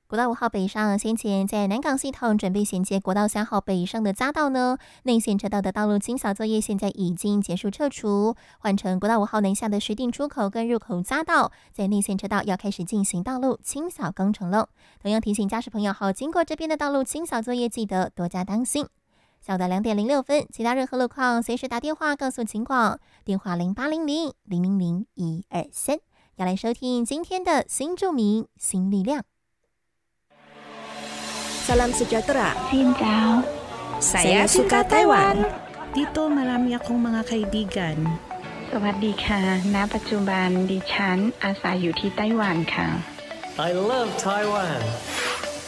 国道5号北上先前在南港系统准备衔接国道3号北上的匝道呢，内线车道的道路清扫作业现在已经结束撤除，换成国道5号南下的石碇出口跟入口匝道，在内线车道要开始进行道路清扫工程了。同样提醒驾驶朋友好，经过这边的道路清扫作业，记得多加当心。下午的2点06分，其他任何路况随时打电话告诉情况，电话0800-000-123，要来收听今天的新著名新力量。 Salam sejahtera. Xin chào. Saya suka Taiwan. Dito marami akong mga kaibigan. สวัสดีค่ะ ณ ปัจจุบันดิฉันอาศัยอยู่ที่ไต้หวันค่ะ I love Taiwan.